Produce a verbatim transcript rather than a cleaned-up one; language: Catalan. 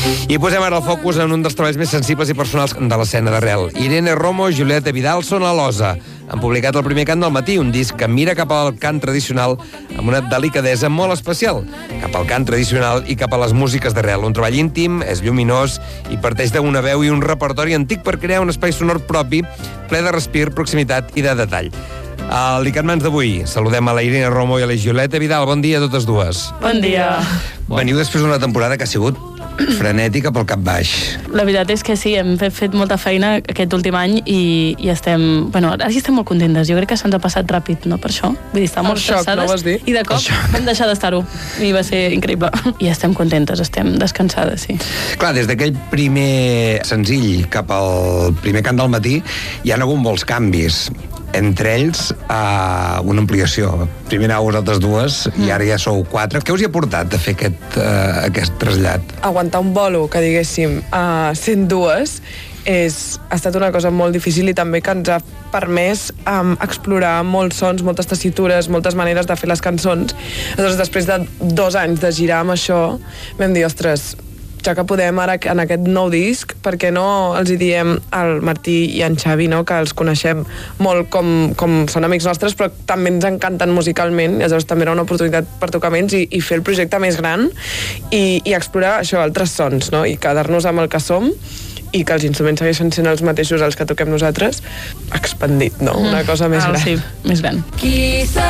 I posem ara el focus en un dels treballs més sensibles i personals de l'escena d'arrel. Irene Romo i Julieta Vidal són a l'Osa. Han publicat el primer cant del matí, un disc que mira cap al cant tradicional amb una delicadesa molt especial, cap al cant tradicional i cap a les músiques d'arrel. Un treball íntim, és lluminós i parteix d'una veu i un repertori antic per crear un espai sonor propi, ple de respir, proximitat i de detall. Al Dicat Mans d'avui saludem a la Irene Romo i a la Julieta Vidal. Bon dia a totes dues. Bon dia. Veniu després d'una temporada que ha sigut frenètica pel cap baix. La veritat és que sí, hem fet, fet molta feina aquest últim any i, i estem... Bueno, ara sí estem molt contentes. Jo crec que se'ns ha passat ràpid, no? Per això. Vull dir, estàvem molt estressades. No vas dir? I de cop vam deixar d'estar-ho. I va ser increïble. I estem contentes, estem descansades, sí. Clar, des d'aquell primer senzill cap al primer cant del matí hi ha hagut molts canvis. Entre ells, uh, una ampliació. Primer anàveu vosaltres dues mm. i ara ja sou quatre. Què us hi ha portat a fer aquest, uh, aquest trasllat? Aguantar un bolo, que diguéssim, uh, sent dues, és, ha estat una cosa molt difícil i també que ens ha permès um, explorar molts sons, moltes tessitures, moltes maneres de fer les cançons. Aleshores, després de dos anys de girar amb això, vam dir, ostres, ja que podem ara en aquest nou disc, perquè no els hi diem al Martí i en Xavi, no? Que els coneixem molt com, com són amics nostres, però també ens encanten musicalment, i llavors també era una oportunitat per tocar amb ells i, i fer el projecte més gran i, i explorar això, altres sons, no? I quedar-nos amb el que som i que els instruments segueixen sent els mateixos els que toquem nosaltres, expandit, no? Una cosa més ah, gran. Sí, més gran.